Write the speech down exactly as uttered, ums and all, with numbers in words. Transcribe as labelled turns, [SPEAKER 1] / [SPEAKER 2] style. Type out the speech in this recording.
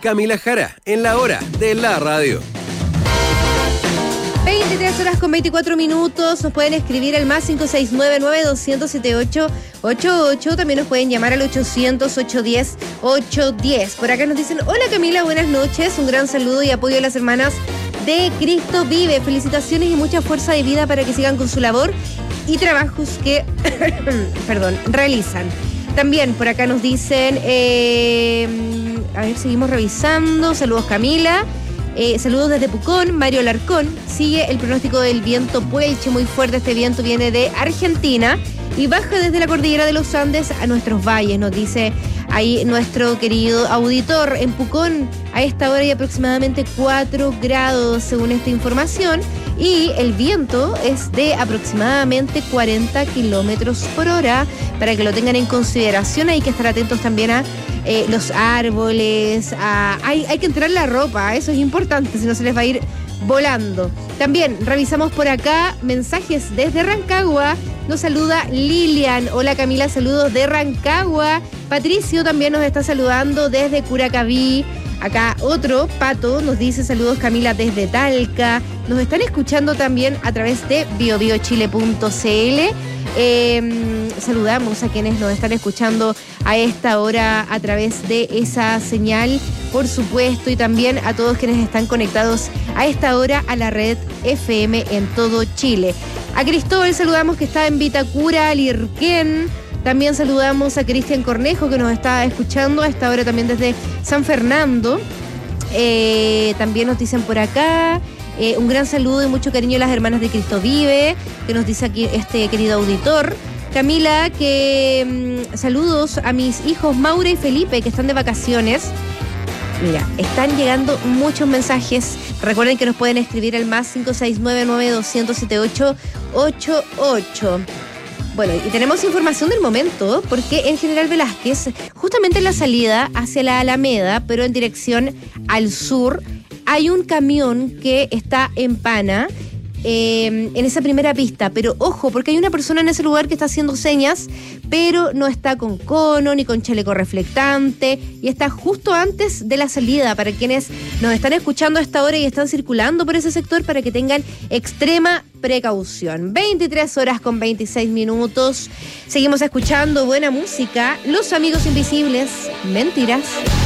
[SPEAKER 1] Camila Jara, en la hora de la radio.
[SPEAKER 2] veintitrés horas con veinticuatro minutos. Nos pueden escribir al más cinco seis nueve nueve dos cero siete ocho ocho ocho. También nos pueden llamar al ochocientos, ochocientos diez, ochocientos diez. Por acá nos dicen: hola Camila, buenas noches. Un gran saludo y apoyo a las hermanas de Cristo Vive. Felicitaciones y mucha fuerza de vida para que sigan con su labor y trabajos que perdón, realizan. También por acá nos dicen, eh, a ver, seguimos revisando. Saludos Camila. Eh, saludos desde Pucón, Mario Larcón. Sigue el pronóstico del viento Puelche muy fuerte. Este viento viene de Argentina y baja desde la cordillera de los Andes a nuestros valles, nos dice ahí nuestro querido auditor. En Pucón a esta hora hay aproximadamente cuatro grados según esta información y el viento es de aproximadamente cuarenta kilómetros por hora, para que lo tengan en consideración. Hay que estar atentos también a Eh, los árboles, a, hay, hay que entrar la ropa, eso es importante, si no se les va a ir volando. También revisamos por acá mensajes desde Rancagua. Nos saluda Lilian. Hola Camila, saludos de Rancagua. Patricio también nos está saludando desde Curacaví. Acá otro, Pato, nos dice saludos Camila desde Talca. Nos están escuchando también a través de bio bio chile punto c l. Eh, saludamos a quienes nos están escuchando a esta hora a través de esa señal, por supuesto, y también a todos quienes están conectados a esta hora a la red F M en todo Chile. A Cristóbal saludamos, que está en Vitacura, Lirquén. También saludamos a Cristian Cornejo, que nos está escuchando a esta hora también desde San Fernando. Eh, también nos dicen por acá, eh, un gran saludo y mucho cariño a las hermanas de Cristo Vive, que nos dice aquí este querido auditor. Camila, que mmm, saludos a mis hijos Maura y Felipe, que están de vacaciones. Mira, están llegando muchos mensajes. Recuerden que nos pueden escribir al más cinco seis nueve nueve dos cero siete ocho ocho ocho. Bueno, y tenemos información del momento, porque en General Velázquez, justamente en la salida hacia la Alameda, pero en dirección al sur, hay un camión que está en pana eh, en esa primera pista. Pero ojo, porque hay una persona en ese lugar que está haciendo señas, pero no está con cono ni con chaleco reflectante, y está justo antes de la salida, para quienes nos están escuchando a esta hora y están circulando por ese sector, para que tengan extrema precaución. veintitrés horas con veintiséis minutos. Seguimos escuchando buena música. Los Amigos Invisibles, Mentiras.